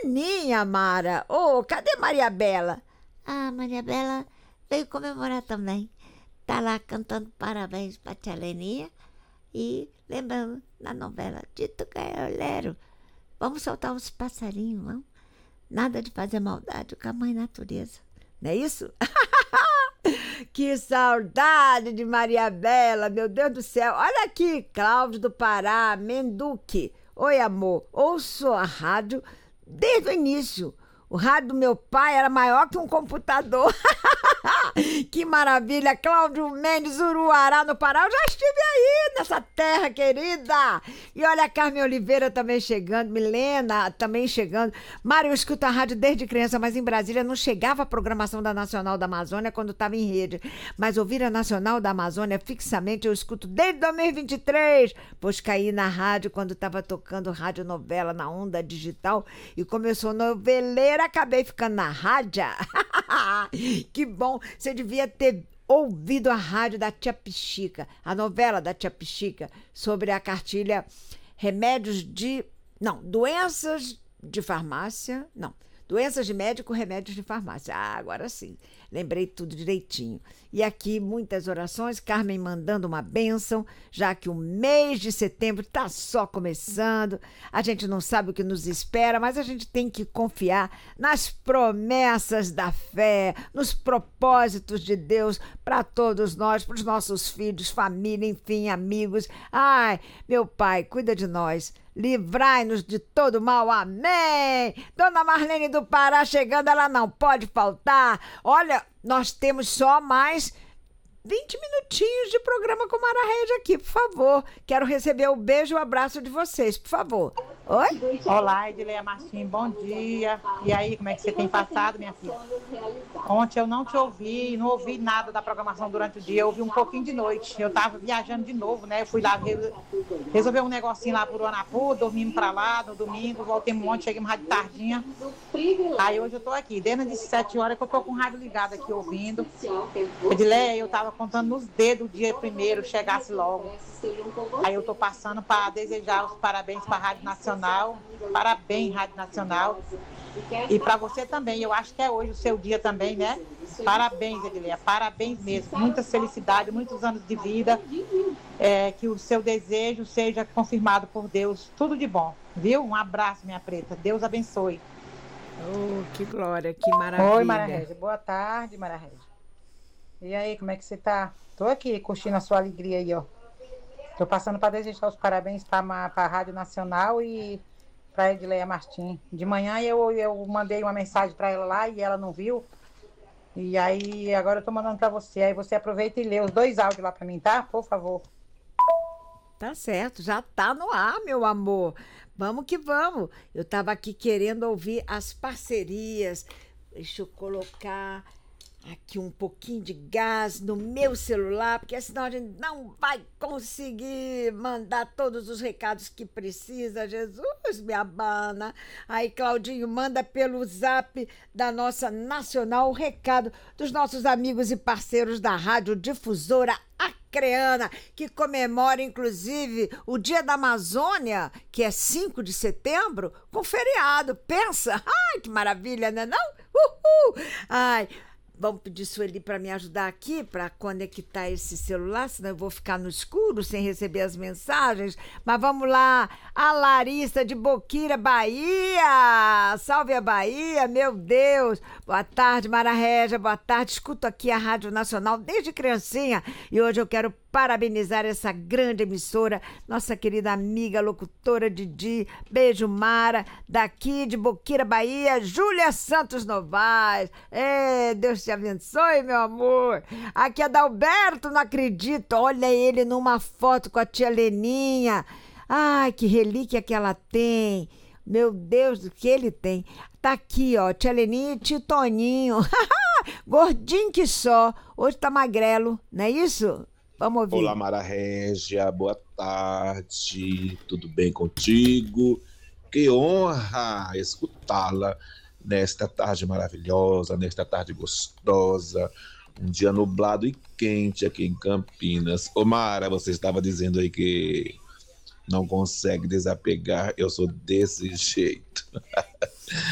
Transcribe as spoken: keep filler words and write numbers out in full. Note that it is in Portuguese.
Leninha, Mara. Ô, cadê Maria Bela? Ah, Maria Bela veio comemorar também. Tá lá cantando parabéns pra tia Leninha e lembrando da novela Tito Gaioleiro. Vamos soltar os passarinhos, vamos? Nada de fazer maldade com a mãe natureza. Não é isso? Que saudade de Maria Bela, meu Deus do céu. Olha aqui, Cláudio do Pará, Menduque. Oi, amor. Ouço a rádio desde o início. O rádio do meu pai era maior que um computador. Que maravilha. Cláudio Mendes, Uruará, no Pará. Eu já estive aí nessa terra querida. E olha a Carmen Oliveira também chegando, Milena também chegando. Mário, eu escuto a rádio desde criança, mas em Brasília não chegava a programação da Nacional da Amazônia quando estava em rede. Mas ouvir a Nacional da Amazônia fixamente eu escuto desde dois mil e vinte e três, pois caí na rádio quando estava tocando radionovela na onda digital e como eu sou noveleira, acabei ficando na rádio. Que bom, você devia ter ouvido a rádio da Tia Pichica, a novela da Tia Pichica, sobre a cartilha remédios de... Não, doenças de farmácia, não, doenças de médico, remédios de farmácia. Ah, agora sim, lembrei tudo direitinho. E aqui muitas orações, Carmen mandando uma bênção, já que o mês de setembro está só começando, a gente não sabe o que nos espera, mas a gente tem que confiar nas promessas da fé, nos propósitos de Deus para todos nós, para os nossos filhos, família, enfim, amigos. Ai, meu Pai, cuida de nós. Livrai-nos de todo mal, amém! Dona Marlene do Pará chegando, ela não pode faltar. Olha, nós temos só mais vinte minutinhos de programa com Mara Rede aqui, por favor. Quero receber o beijo e o abraço de vocês, por favor. Oi? Olá, Edileia Martins, bom dia. E aí, como é que você tem passado, minha filha? Ontem eu não te ouvi, não ouvi nada da programação durante o dia, eu ouvi um pouquinho de noite. Eu tava viajando de novo, né? Eu fui lá resolver um negocinho lá por Uanapu, dormimos pra lá no domingo, voltei um monte, cheguei mais de tardinha. Aí hoje eu tô aqui, desde as sete horas que eu tô com o rádio ligado aqui ouvindo. Edileia, eu tava contando nos dedos o dia primeiro, chegasse logo. Aí eu tô passando para desejar os parabéns para a Rádio Nacional. Parabéns, Rádio Nacional. E para você também, eu acho que é hoje o seu dia também, né? Parabéns, Edileia, parabéns mesmo. Muitas felicidades, muitos anos de vida. É, que o seu desejo seja confirmado por Deus. Tudo de bom, viu? Um abraço, minha preta. Deus abençoe. Oh, que glória, que maravilha. Oi, Mara Régia. Boa tarde, Mara Régia. E aí, como é que você tá? Tô aqui curtindo a sua alegria aí, ó. Tô passando para desejar os parabéns para a Rádio Nacional e para a Edileia Martins. De manhã eu, eu mandei uma mensagem para ela lá e ela não viu. E aí agora eu tô mandando para você. Aí você aproveita e lê os dois áudios lá para mim, tá? Por favor. Tá certo, já tá no ar, meu amor. Vamos que vamos. Eu tava aqui querendo ouvir as parcerias. Deixa eu colocar aqui um pouquinho de gás no meu celular, porque senão a gente não vai conseguir mandar todos os recados que precisa. Jesus, me abana. Aí, Claudinho, manda pelo zap da nossa Nacional o recado dos nossos amigos e parceiros da Rádio Difusora Acreana, que comemora, inclusive, o Dia da Amazônia, que é cinco de setembro, com feriado. Pensa! Ai, que maravilha, né não? Uhul! Ai... Vamos pedir Sueli para me ajudar aqui, para conectar esse celular, senão eu vou ficar no escuro sem receber as mensagens. Mas vamos lá, a Larissa de Boquira, Bahia. Salve a Bahia, meu Deus. Boa tarde, Mara Régia, boa tarde. Escuto aqui a Rádio Nacional desde criancinha e hoje eu quero parabenizar essa grande emissora, nossa querida amiga locutora Didi. Beijo, Mara, daqui de Boquira, Bahia, Júlia Santos Novaes. É, Deus te abençoe, meu amor. Aqui é Adalberto, não acredito. Olha ele numa foto com a tia Leninha. Ai, que relíquia que ela tem. Meu Deus, do que ele tem. Tá aqui, ó, tia Leninha e tio Toninho. Gordinho que só. Hoje tá magrelo, não é isso? Vamos ouvir. Olá, Mara Régia, boa tarde, tudo bem contigo? Que honra escutá-la nesta tarde maravilhosa, nesta tarde gostosa, um dia nublado e quente aqui em Campinas. Ô Mara, você estava dizendo aí que não consegue desapegar, eu sou desse jeito.